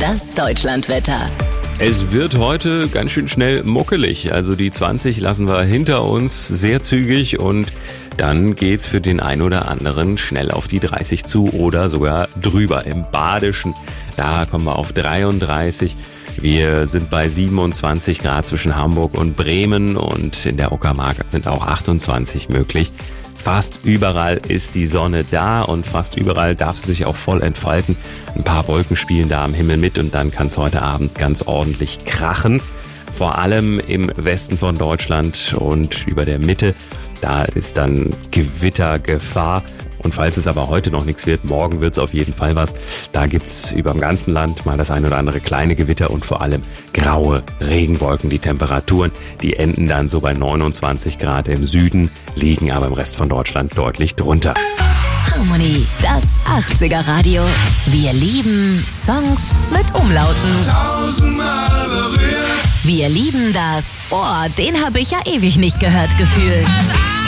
das Deutschlandwetter. Es wird heute ganz schön schnell muckelig, also die 20 lassen wir hinter uns, sehr zügig, und dann geht's für den einen oder anderen schnell auf die 30 zu oder sogar drüber. Im Badischen, da kommen wir auf 33. Wir sind bei 27 Grad zwischen Hamburg und Bremen und in der Uckermark sind auch 28 möglich. Fast überall ist die Sonne da und fast überall darf sie sich auch voll entfalten. Ein paar Wolken spielen da am Himmel mit und dann kann es heute Abend ganz ordentlich krachen. Vor allem im Westen von Deutschland und über der Mitte, da ist dann Gewittergefahr. Und falls es aber heute noch nichts wird, morgen wird es auf jeden Fall was. Da gibt's über dem ganzen Land mal das ein oder andere kleine Gewitter und vor allem graue Regenwolken. Die Temperaturen, die enden dann so bei 29 Grad im Süden, liegen aber im Rest von Deutschland deutlich drunter. Harmony, das 80er Radio. Wir lieben Songs mit Umlauten. 1000-mal berührt. Wir lieben das. Oh, den habe ich ja ewig nicht gehört gefühlt.